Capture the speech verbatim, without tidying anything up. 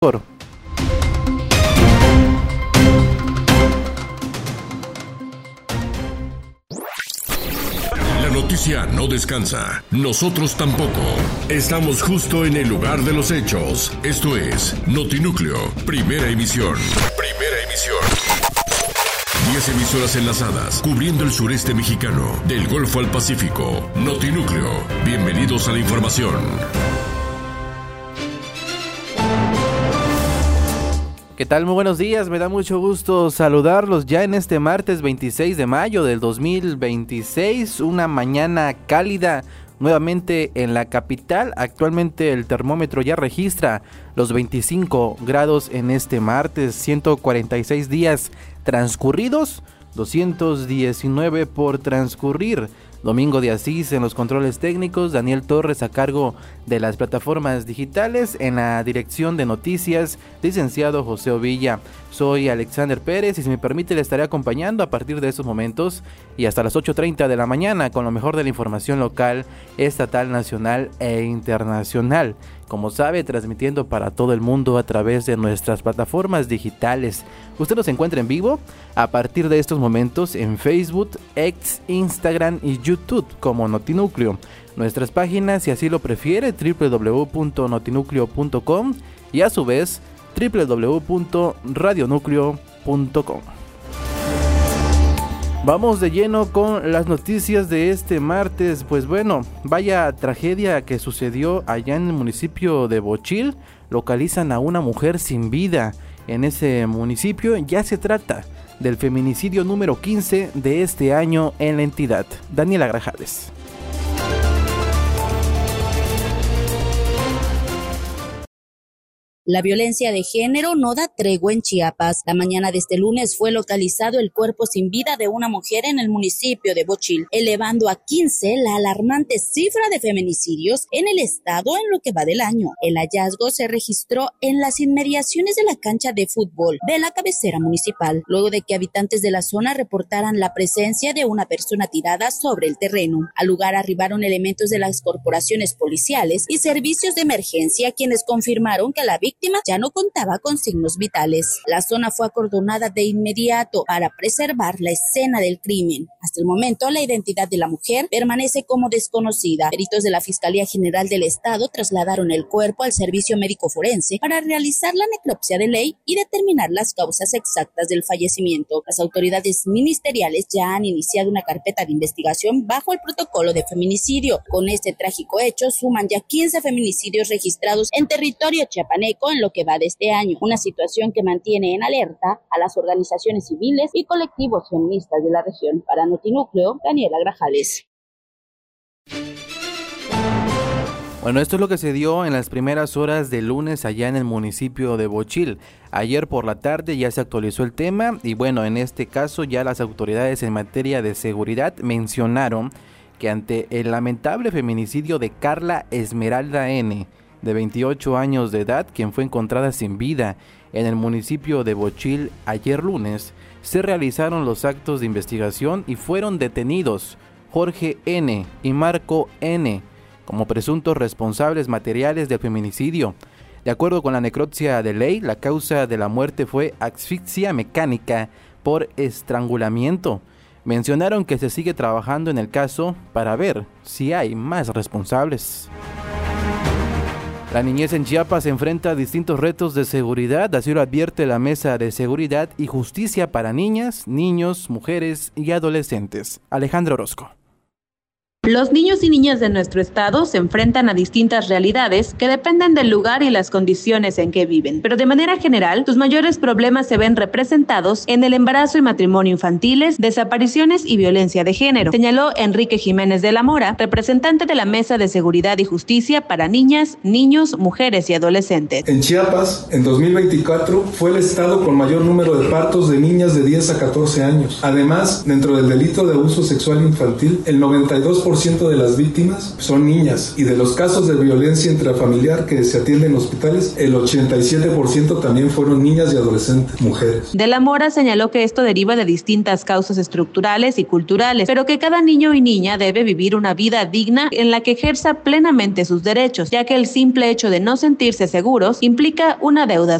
La noticia no descansa, nosotros tampoco. Estamos justo en el lugar de los hechos. Esto es Notinúcleo, primera emisión. Primera emisión. Diez emisoras enlazadas, cubriendo el sureste mexicano, del Golfo al Pacífico. Notinúcleo, bienvenidos a la información. ¿Qué tal? Muy buenos días, me da mucho gusto saludarlos ya en este martes veintiséis de mayo del dos mil veintiséis, una mañana cálida nuevamente en la capital. Actualmente el termómetro ya registra los veinticinco grados en este martes, ciento cuarenta y seis días transcurridos, doscientos diecinueve por transcurrir. Domingo de Asís en los controles técnicos, Daniel Torres a cargo de las plataformas digitales, en la dirección de noticias, licenciado José Ovilla. Soy Alexander Pérez y si me permite le estaré acompañando a partir de estos momentos y hasta las ocho treinta de la mañana con lo mejor de la información local, estatal, nacional e internacional. Como sabe, transmitiendo para todo el mundo a través de nuestras plataformas digitales. Usted nos encuentra en vivo a partir de estos momentos en Facebook, X, Instagram y YouTube como Notinúcleo. Nuestras páginas, si así lo prefiere, doble u doble u doble u punto notinúcleo punto com y a su vez doble u doble u doble u punto radionúcleo punto com. Vamos de lleno con las noticias de este martes. Pues bueno, vaya tragedia que sucedió allá en el municipio de Bochil. Localizan a una mujer sin vida en ese municipio. Ya se trata del feminicidio número quince de este año en la entidad. Daniela Grajales. La violencia de género no da tregua en Chiapas. La mañana de este lunes fue localizado el cuerpo sin vida de una mujer en el municipio de Bochil, elevando a quince la alarmante cifra de feminicidios en el estado en lo que va del año. El hallazgo se registró en las inmediaciones de la cancha de fútbol de la cabecera municipal, luego de que habitantes de la zona reportaran la presencia de una persona tirada sobre el terreno. Al lugar arribaron elementos de las corporaciones policiales y servicios de emergencia, quienes confirmaron que la víctima ya no contaba con signos vitales. La zona fue acordonada de inmediato para preservar la escena del crimen. Hasta el momento, la identidad de la mujer permanece como desconocida. Peritos de la Fiscalía General del Estado trasladaron el cuerpo al servicio médico forense para realizar la necropsia de ley y determinar las causas exactas del fallecimiento. Las autoridades ministeriales ya han iniciado una carpeta de investigación bajo el protocolo de feminicidio. Con este trágico hecho, suman ya quince feminicidios registrados en territorio chiapaneco en lo que va de este año, una situación que mantiene en alerta a las organizaciones civiles y colectivos feministas de la región. Para Notinúcleo, Daniela Grajales. Bueno, esto es lo que se dio en las primeras horas del lunes allá en el municipio de Bochil. Ayer por la tarde ya se actualizó el tema y bueno, en este caso ya las autoridades en materia de seguridad mencionaron que ante el lamentable feminicidio de Carla Esmeralda N., de veintiocho años de edad, quien fue encontrada sin vida en el municipio de Bochil ayer lunes, se realizaron los actos de investigación y fueron detenidos Jorge N. y Marco N. como presuntos responsables materiales del feminicidio. De acuerdo con la necropsia de ley, la causa de la muerte fue asfixia mecánica por estrangulamiento. Mencionaron que se sigue trabajando en el caso para ver si hay más responsables. La niñez en Chiapas enfrenta distintos retos de seguridad, así lo advierte la Mesa de Seguridad y Justicia para Niñas, Niños, Mujeres y Adolescentes. Alejandro Orozco. Los niños y niñas de nuestro estado se enfrentan a distintas realidades que dependen del lugar y las condiciones en que viven, pero de manera general, sus mayores problemas se ven representados en el embarazo y matrimonio infantiles, desapariciones y violencia de género, señaló Enrique Jiménez de la Mora, representante de la Mesa de Seguridad y Justicia para Niñas, Niños, Mujeres y Adolescentes. En Chiapas, en dos mil veinticuatro, fue el estado con mayor número de partos de niñas de diez a catorce años. Además, dentro del delito de abuso sexual infantil, el noventa y dos por por ciento de las víctimas son niñas y de los casos de violencia intrafamiliar que se atienden en hospitales, el ochenta y siete por ciento también fueron niñas y adolescentes, mujeres. De la Mora señaló que esto deriva de distintas causas estructurales y culturales, pero que cada niño y niña debe vivir una vida digna en la que ejerza plenamente sus derechos, ya que el simple hecho de no sentirse seguros implica una deuda